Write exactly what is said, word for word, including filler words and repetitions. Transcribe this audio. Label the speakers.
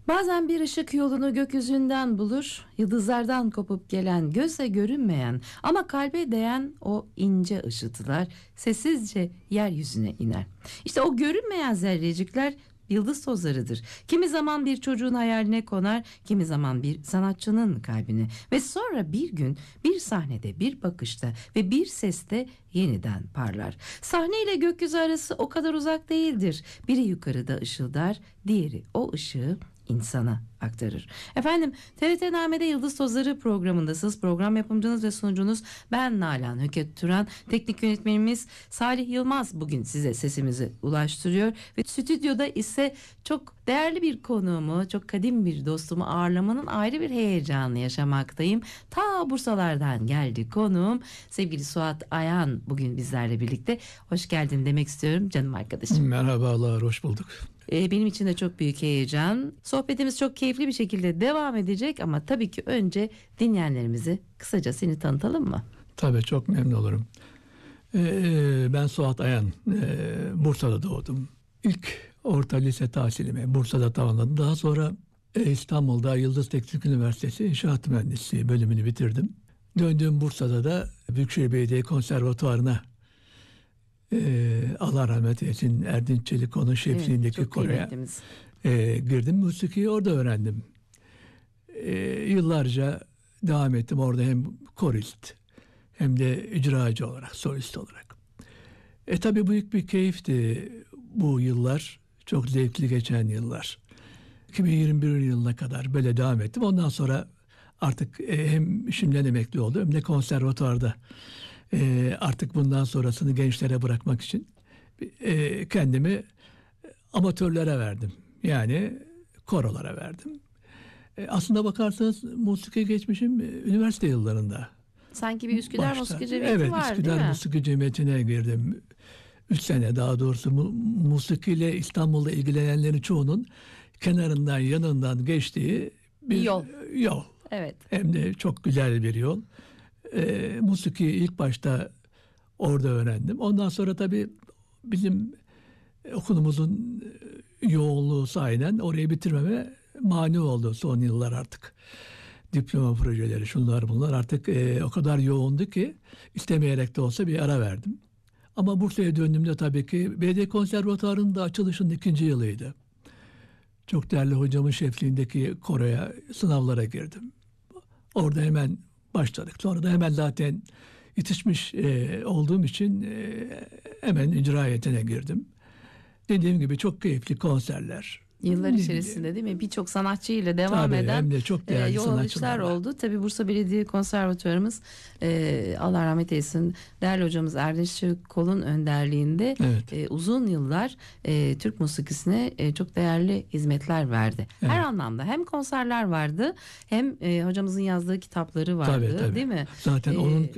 Speaker 1: Bazen bir ışık yolunu gökyüzünden bulur, yıldızlardan kopup gelen, göze görünmeyen ama kalbe değen o ince ışıltılar sessizce yeryüzüne iner. İşte o görünmeyen zerrecikler yıldız tozlarıdır. Kimi zaman bir çocuğun hayaline konar, kimi zaman bir sanatçının kalbine ve sonra bir gün bir sahnede, bir bakışta ve bir seste yeniden parlar. Sahne ile gökyüzü arası o kadar uzak değildir. Biri yukarıda ışıldar, diğeri o ışığı insana aktarır. Efendim, T R T Name'de Yıldız Tozları programındasınız. Program yapımcınız ve sunucunuz ben Nalan Höket Turan. Teknik yönetmenimiz Salih Yılmaz bugün size sesimizi ulaştırıyor ve stüdyoda ise çok değerli bir konuğumu, çok kadim bir dostumu ağırlamanın ayrı bir heyecanını yaşamaktayım. Ta Bursalardan geldi konuğum sevgili Suat Ayan bugün bizlerle birlikte. Hoş geldin demek istiyorum canım arkadaşım.
Speaker 2: Merhabalar, hoş bulduk.
Speaker 1: Benim için de çok büyük heyecan. Sohbetimiz çok keyifli bir şekilde devam edecek ama tabii ki önce dinleyenlerimizi kısaca seni tanıtalım mı?
Speaker 2: Tabii, çok memnun olurum. Ee, ben Suat Ayan, ee, Bursa'da doğdum. İlk orta lise tahsilimi Bursa'da tamamladım. Daha sonra e, İstanbul'da Yıldız Teknik Üniversitesi İnşaat Mühendisliği bölümünü bitirdim. Döndüğüm Bursa'da da Büyükşehir Belediye Konservatuvarı'na e, Allah rahmet eylesin Erdinç Çelikoğlu'nun şefliğindeki
Speaker 1: evet,
Speaker 2: koroya e, girdim. Musikiyi orada öğrendim. E, yıllarca devam ettim orada, hem korist hem de icracı olarak, solist olarak. E tabi büyük bir keyifti bu yıllar. Çok zevkli geçen yıllar. iki bin yirmi bir yılına kadar böyle devam ettim. Ondan sonra artık e, hem işimden emekli oldum hem de konservatuvarda e, artık bundan sonrasını gençlere bırakmak için e, kendimi amatörlere verdim. Yani korolara verdim. E, aslında bakarsanız musiki geçmişim e, üniversite yıllarında.
Speaker 1: Sanki bir Üsküdar
Speaker 2: Başta.
Speaker 1: Musiki Cemiyeti
Speaker 2: evet,
Speaker 1: var,
Speaker 2: Üsküdar
Speaker 1: değil mi?
Speaker 2: Musiki Cemiyeti'ne girdim. Üç sene daha doğrusu mu, musikiyle İstanbul'da ilgilenenlerin çoğunun kenarından yanından geçtiği bir
Speaker 1: yol.
Speaker 2: yol.
Speaker 1: Evet.
Speaker 2: Hem de çok güzel bir yol. E, musiki ilk başta orada öğrendim. Ondan sonra tabii bizim okulumuzun yoğunluğu sahiden orayı bitirmeme mani oldu son yıllar artık. Diploma projeleri, şunlar bunlar artık e, o kadar yoğundu ki istemeyerek de olsa bir ara verdim. Ama Bursa'ya döndüğümde tabii ki Belediye Konservatuvarı'nın da açılışının ikinci yılıydı. Çok değerli hocamın şefliğindeki koroya, sınavlara girdim. Orada hemen başladık. Sonra da hemen zaten yetişmiş e, olduğum için e, hemen icra heyetine girdim. Dediğim gibi çok keyifli konserler.
Speaker 1: Yıllar içerisinde değil mi? Birçok sanatçıyla devam
Speaker 2: Tabii,
Speaker 1: eden
Speaker 2: hem de çok değerli
Speaker 1: e, yol alışlar oldu. Tabii Bursa Belediye Konservatuvarımız e, Allah rahmet eylesin değerli hocamız Erdinç Çelikoğlu'nun önderliğinde
Speaker 2: evet.
Speaker 1: e, uzun yıllar e, Türk musikisine e, çok değerli hizmetler verdi.
Speaker 2: Evet.
Speaker 1: Her anlamda hem konserler vardı hem e, hocamızın yazdığı kitapları vardı,
Speaker 2: tabii, tabii.
Speaker 1: değil mi?
Speaker 2: Zaten
Speaker 1: Ee,
Speaker 2: onun